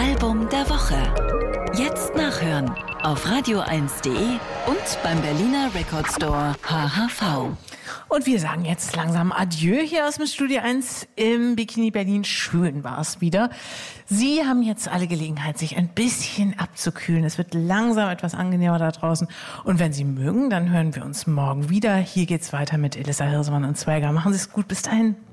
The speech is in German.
Album der Woche. Jetzt nachhören auf radio1.de und beim Berliner Record Store HHV. Und wir sagen jetzt langsam Adieu hier aus dem Studio 1 im Bikini Berlin. Schön war es wieder. Sie haben jetzt alle Gelegenheit, sich ein bisschen abzukühlen. Es wird langsam etwas angenehmer da draußen. Und wenn Sie mögen, dann hören wir uns morgen wieder. Hier geht's weiter mit Elissa Hirsemann und Zweiger. Machen Sie es gut. Bis dahin.